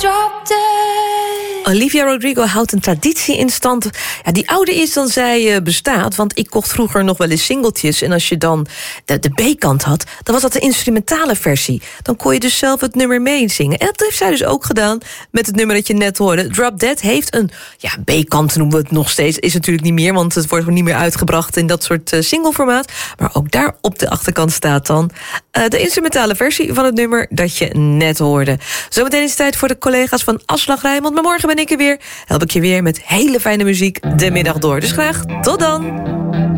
Olivia Rodrigo houdt een traditie in stand. Ja, die ouder is dan zij bestaat. Want ik kocht vroeger nog wel eens singeltjes. En als je dan de B-kant had, dan was dat de instrumentale versie. Dan kon je dus zelf het nummer meezingen. En dat heeft zij dus ook gedaan met het nummer dat je net hoorde. Drop Dead heeft een B-kant, noemen we het nog steeds. Is natuurlijk niet meer, want het wordt niet meer uitgebracht in dat soort singleformaat. Maar ook daar op de achterkant staat dan de instrumentale versie van het nummer dat je net hoorde. Zometeen is het tijd voor de collega's van Aslach Rijnmond. Maar morgen ben ik er weer. Help ik je weer met hele fijne muziek de middag door. Dus graag tot dan.